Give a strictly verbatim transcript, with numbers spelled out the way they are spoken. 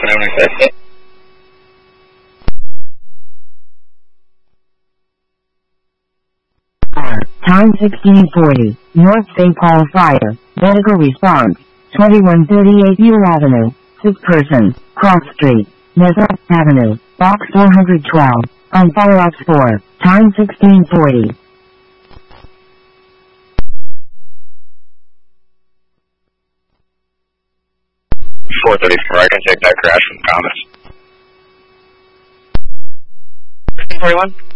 Brooklyn Avenue six. Time sixteen forty. North Saint Paul Fire. Medical response. twenty-one thirty-eight Eel Avenue. Sick person. Cross Street. Mesa Avenue. Box four hundred twelve. On follow-ups four. Time sixteen forty. four thirty-four, I can take that crash from the comments. sixteen forty-one?